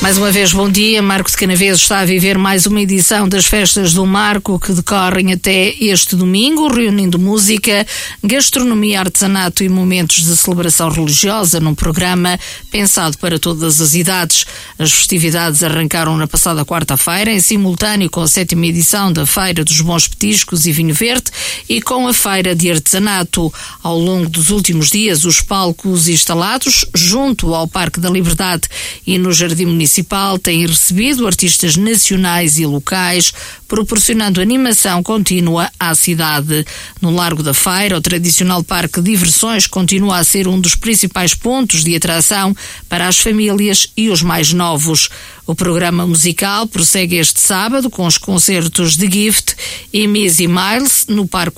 Mais uma vez, bom dia. Marco de Canaveses está a viver mais uma edição das Festas do Marco, que decorrem até este domingo, reunindo música, gastronomia, artesanato e momentos de celebração religiosa num programa pensado para todas as idades. As festividades arrancaram na passada quarta-feira, em simultâneo com a 7ª edição da Feira dos Bons Petiscos e Vinho Verde e com a Feira de Artesanato. Ao longo dos últimos dias, os palcos instalados junto ao Parque da Liberdade e no Jardim Municipal têm recebido artistas nacionais e locais, proporcionando animação contínua à cidade. No Largo da Feira, o tradicional Parque de Diversões continua a ser um dos principais pontos de atração para as famílias e os mais novos. O programa musical prossegue este sábado com os concertos de Gift e Missy Miles no Parque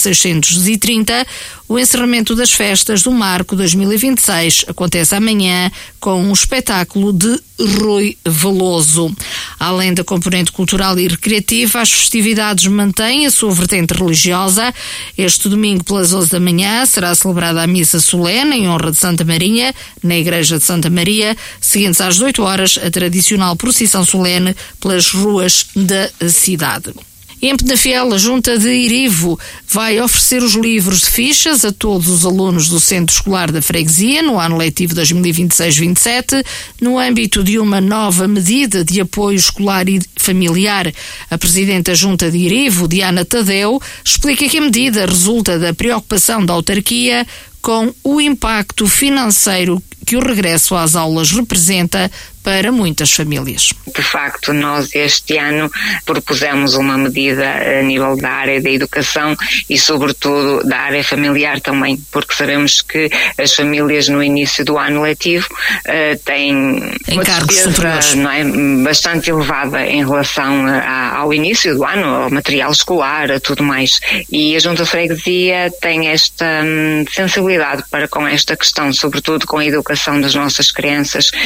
4630. O encerramento das Festas do Marco 2026 acontece amanhã com um espetáculo de Rui Veloso. Além da componente cultural e recreativa, as festividades mantêm a sua vertente religiosa. Este domingo, pelas 11 da manhã, será celebrada a missa solene em honra de Santa Maria, na Igreja de Santa Maria, seguindo-se às 8 horas a tradicional procissão solene pelas ruas da cidade. Em Penafiel, a Junta de Irivo vai oferecer os livros de fichas a todos os alunos do Centro Escolar da Freguesia no ano letivo 2026-27, no âmbito de uma nova medida de apoio escolar e familiar. A Presidente da Junta de Irivo, Diana Tadeu, explica que a medida resulta da preocupação da autarquia com o impacto financeiro que o regresso às aulas representa para muitas famílias. De facto, nós este ano propusemos uma medida a nível da área da educação e, sobretudo, da área familiar também, porque sabemos que as famílias no início do ano letivo têm uma despesa, não é, bastante elevada em relação ao início do ano, ao material escolar, a tudo mais. E a Junta de Freguesia tem esta sensibilidade para com esta questão, sobretudo com a educação das nossas crianças,